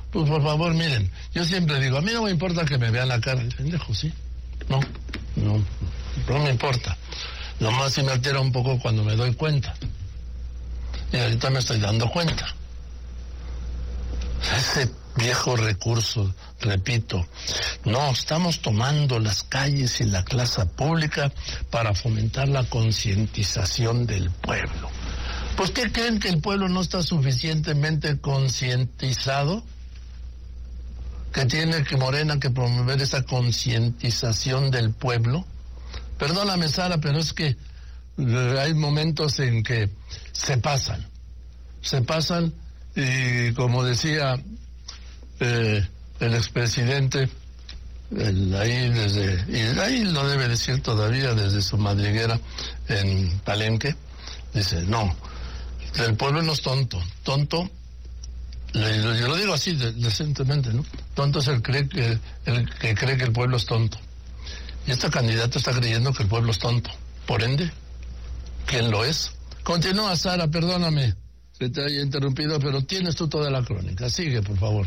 Pues por favor, miren, yo siempre digo, a mí no me importa que me vean la cara. El pendejo, ¿sí? No me importa. Nomás sí me altera un poco cuando me doy cuenta. Y ahorita me estoy dando cuenta. Ese viejo recurso, repito, no, estamos tomando las calles y la plaza pública para fomentar la concientización del pueblo. Pues, ¿qué creen, que el pueblo no está suficientemente concientizado? Que tiene que Morena que promover esa concientización del pueblo. Perdóname, Sara, pero es que hay momentos en que se pasan y como decía el expresidente, ahí lo debe decir todavía desde su madriguera en Palenque, dice, no, el pueblo no es tonto, yo lo digo así decentemente, ¿no? Tonto es el que cree que el pueblo es tonto. Y esta candidata está creyendo que el pueblo es tonto. Por ende, ¿quién lo es? Continúa, Sara, perdóname que te haya interrumpido, pero tienes tú toda la crónica. Sigue, por favor.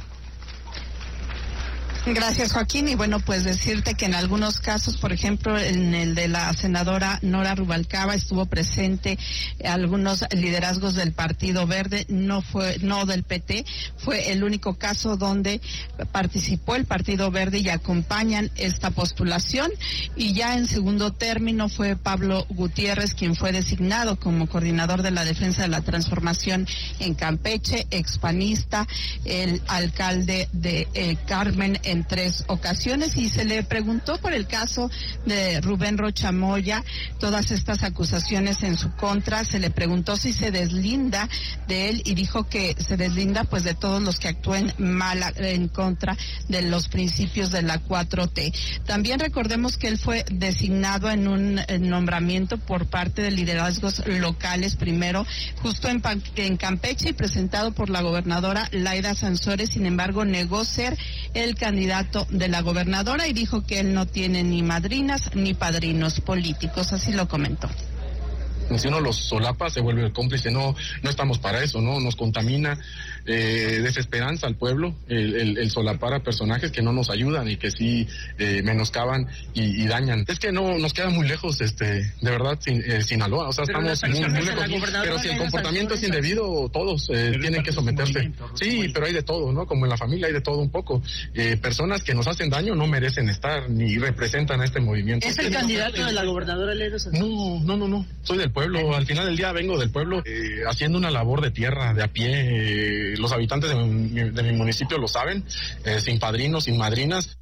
Gracias, Joaquín. Y bueno, pues decirte que en algunos casos, por ejemplo, en el de la senadora Nora Rubalcaba, estuvo presente algunos liderazgos del Partido Verde, no del PT, fue el único caso donde participó el Partido Verde y acompañan esta postulación. Y ya en segundo término fue Pablo Gutiérrez quien fue designado como coordinador de la defensa de la transformación en Campeche, expanista, el alcalde de Carmen en 3 ocasiones, y se le preguntó por el caso de Rubén Rocha Moya, todas estas acusaciones en su contra, se le preguntó si se deslinda de él y dijo que se deslinda pues de todos los que actúen mal en contra de los principios de la 4T. También recordemos que él fue designado en un nombramiento por parte de liderazgos locales, primero justo en Campeche, y presentado por la gobernadora Laida Sansores. Sin embargo, negó ser el candidato de la gobernadora y dijo que él no tiene ni madrinas ni padrinos políticos, así lo comentó. Si uno los solapa, se vuelve el cómplice. No estamos para eso, ¿no? Nos contamina, desesperanza al pueblo, el solapar a personajes que no nos ayudan y que sí menoscaban y dañan. Es que no nos queda muy lejos, de verdad, Sinaloa. O sea, pero estamos muy lejos. Pero si el comportamiento es indebido, todos tienen que someterse. Sí, pero hay de todo, ¿no? Como en la familia hay de todo un poco. Personas que nos hacen daño no merecen estar ni representan a este movimiento. ¿Es el candidato de la gobernadora Laida Sansores? No. Soy del pueblo. Al final del día vengo del pueblo haciendo una labor de tierra, de a pie. Los habitantes de mi municipio lo saben, sin padrinos, sin madrinas.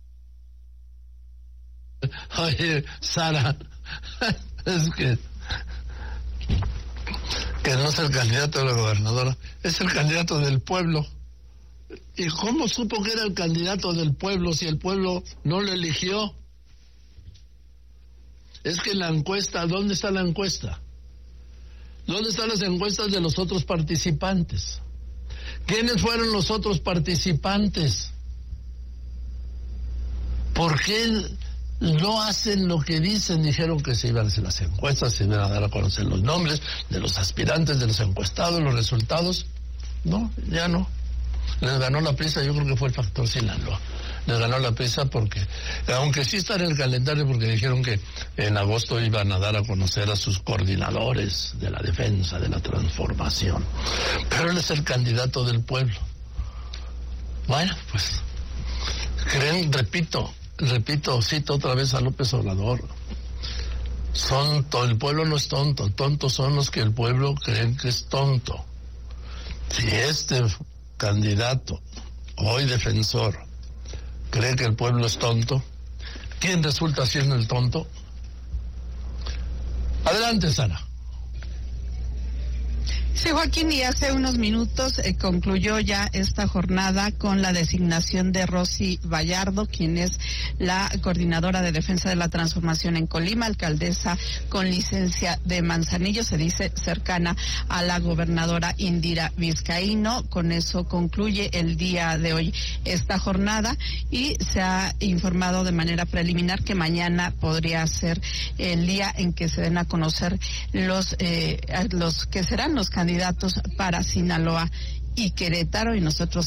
Oye, Sara, es que no es el candidato de la gobernadora, es el candidato del pueblo. ¿Y cómo supo que era el candidato del pueblo si el pueblo no lo eligió? Es que la encuesta, ¿dónde está la encuesta? ¿Dónde están las encuestas de los otros participantes? ¿Quiénes fueron los otros participantes? ¿Por qué no hacen lo que dicen? Dijeron que se iban a hacer las encuestas, se iban a dar a conocer los nombres de los aspirantes, de los encuestados, los resultados. No, ya no. Les ganó la prisa, yo creo que fue el factor Sinaloa. Les ganó la prisa porque, aunque sí está en el calendario, porque dijeron que en agosto iban a dar a conocer a sus coordinadores de la defensa, de la transformación. Pero él es el candidato del pueblo. Bueno, pues, cito otra vez a López Obrador. El pueblo no es tonto, tontos son los que el pueblo creen que es tonto. Si este candidato, hoy defensor, cree que el pueblo es tonto, ¿quién resulta siendo el tonto? Adelante, Sara. Sí, Joaquín, y hace unos minutos concluyó ya esta jornada con la designación de Rosy Vallardo, quien es la coordinadora de defensa de la transformación en Colima, alcaldesa con licencia de Manzanillo, se dice cercana a la gobernadora Indira Vizcaíno. Con eso concluye el día de hoy esta jornada y se ha informado de manera preliminar que mañana podría ser el día en que se den a conocer los que serán los candidatos para Sinaloa y Querétaro, y nosotros